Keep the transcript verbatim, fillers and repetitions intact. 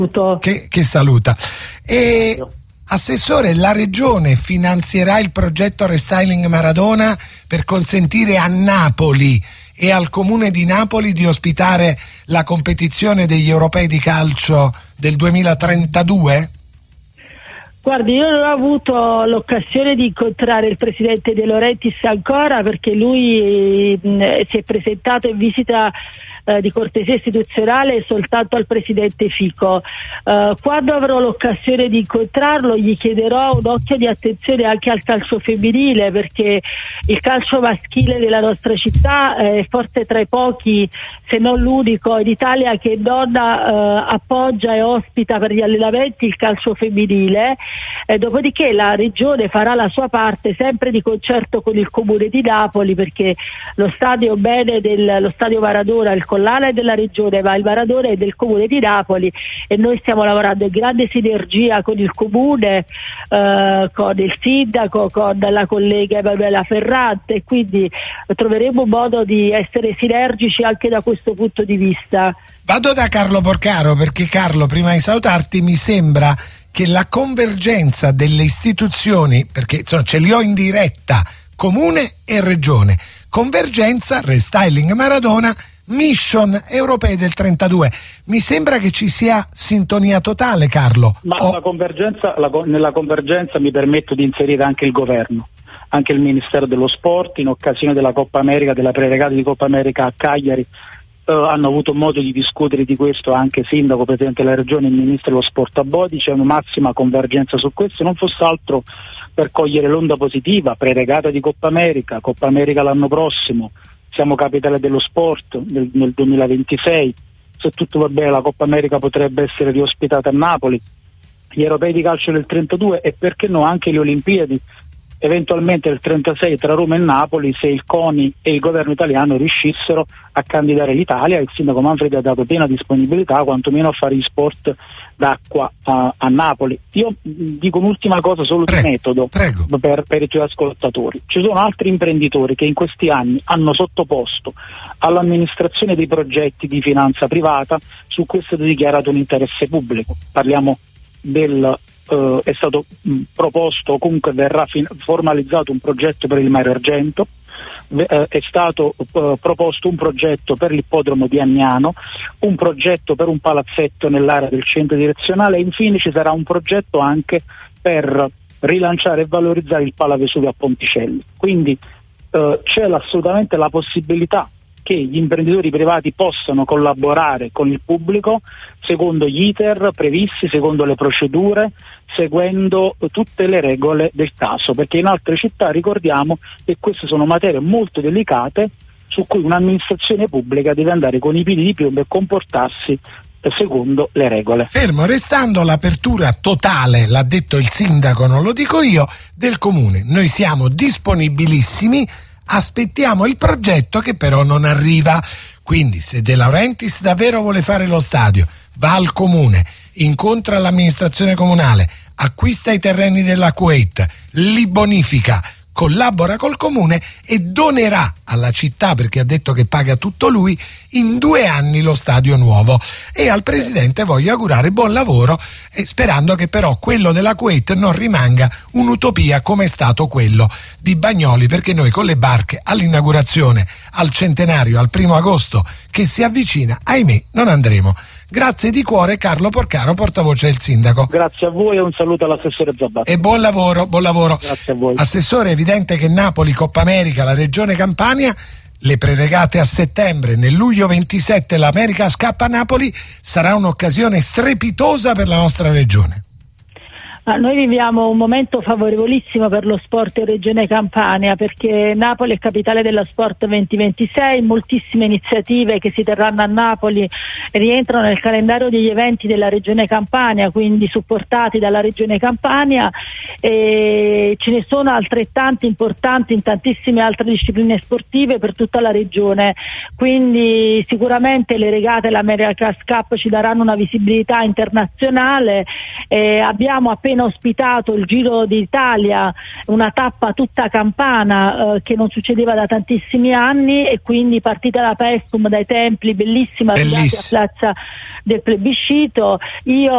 che, che saluta. E, Assessore, la Regione finanzierà il progetto Restyling Maradona per consentire a Napoli e al Comune di Napoli di ospitare la competizione degli europei di calcio del duemilatrentadue? Guardi, io non ho avuto l'occasione di incontrare il presidente De Laurentiis ancora, perché lui mh, si è presentato in visita eh, di cortesia istituzionale soltanto al presidente Fico. Uh, quando avrò l'occasione di incontrarlo gli chiederò un occhio di attenzione anche al calcio femminile, perché il calcio maschile della nostra città è forse tra i pochi, se non l'unico in Italia, che donna uh, appoggia e ospita per gli allenamenti il calcio femminile. Eh, dopodiché la Regione farà la sua parte, sempre di concerto con il Comune di Napoli, perché lo stadio bene del lo stadio Maradona, il collana è della Regione, ma il Maradona è del Comune di Napoli, e noi stiamo lavorando in grande sinergia con il Comune, eh, con il Sindaco, con la collega Emanuela Ferrante, e quindi troveremo un modo di essere sinergici anche da questo punto di vista. Vado da Carlo Porcaro, perché Carlo, prima di salutarti, mi sembra che la convergenza delle istituzioni, perché insomma ce li ho in diretta, Comune e Regione, convergenza, Restyling Maradona, Mission europei del trentadue, mi sembra che ci sia sintonia totale, Carlo. Ma oh. la convergenza, la, nella convergenza mi permetto di inserire anche il governo, anche il Ministero dello Sport, in occasione della Coppa America, della preregata di Coppa America a Cagliari. Uh, hanno avuto modo di discutere di questo anche Sindaco, Presidente della Regione e il Ministro dello Sport a Bodi. C'è una massima convergenza su questo, non fosse altro per cogliere l'onda positiva, preregata di Coppa America, Coppa America l'anno prossimo, siamo capitale dello sport nel, nel duemilaventisei, se tutto va bene la Coppa America potrebbe essere riospitata a Napoli, gli europei di calcio del trentadue e perché no anche le Olimpiadi eventualmente del trentasei tra Roma e Napoli, se il CONI e il governo italiano riuscissero a candidare l'Italia. Il sindaco Manfredi ha dato piena disponibilità quantomeno a fare gli sport d'acqua a, a Napoli. Io dico un'ultima cosa solo prego, di metodo prego. Per, per i tuoi ascoltatori. Ci sono altri imprenditori che in questi anni hanno sottoposto all'amministrazione dei progetti di finanza privata su questo dichiarato un interesse pubblico. Parliamo del Uh, è stato mh, proposto, o comunque verrà fin- formalizzato un progetto per il Mario Argento, v- uh, è stato uh, proposto un progetto per l'ippodromo di Agnano, un progetto per un palazzetto nell'area del centro direzionale e infine ci sarà un progetto anche per rilanciare e valorizzare il Pala Vesuvio a Ponticelli. Quindi uh, c'è assolutamente la possibilità che gli imprenditori privati possano collaborare con il pubblico secondo gli iter previsti, secondo le procedure, seguendo tutte le regole del caso, perché in altre città ricordiamo che queste sono materie molto delicate su cui un'amministrazione pubblica deve andare con i piedi di piombo e comportarsi secondo le regole. Fermo restando l'apertura totale, l'ha detto il sindaco, non lo dico io, del comune. Noi siamo disponibilissimi, aspettiamo il progetto che però non arriva. Quindi se De Laurentiis davvero vuole fare lo stadio, va al comune, incontra l'amministrazione comunale, acquista i terreni della Kuwait, li bonifica, collabora col comune e donerà alla città, perché ha detto che paga tutto lui, in due anni lo stadio nuovo. E al presidente voglio augurare buon lavoro, e sperando che però quello della Kuwait non rimanga un'utopia come è stato quello di Bagnoli, perché noi con le barche all'inaugurazione, al centenario, al primo agosto che si avvicina, ahimè non andremo. Grazie di cuore Carlo Porcaro, portavoce del sindaco. Grazie a voi e un saluto all'assessore Zabatti. E buon lavoro, buon lavoro. Grazie a voi. Assessore, è evidente che Napoli, Coppa America, la Regione Campania, le preregate a settembre, nel luglio ventisette l'America scappa a Napoli, sarà un'occasione strepitosa per la nostra regione. Ah, noi viviamo un momento favorevolissimo per lo sport in Regione Campania, perché Napoli è capitale dello sport duemilaventisei, moltissime iniziative che si terranno a Napoli rientrano nel calendario degli eventi della Regione Campania, quindi supportati dalla Regione Campania, e ce ne sono altrettanti importanti in tantissime altre discipline sportive per tutta la regione, quindi sicuramente le regate e l'America's Cup ci daranno una visibilità internazionale. Eh, abbiamo appena ospitato il Giro d'Italia, una tappa tutta campana eh, che non succedeva da tantissimi anni, e quindi partita da Pestum, dai templi, bellissima, bellissima. a Piazza del Plebiscito. Io